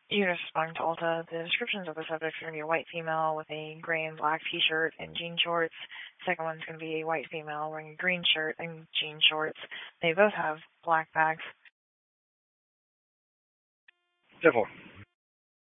You just responding to Ulta. The descriptions of the subjects are going to be a white female with a gray and black t-shirt and jean shorts. Second one's going to be a white female wearing a green shirt and jean shorts. They both have black bags. Civil.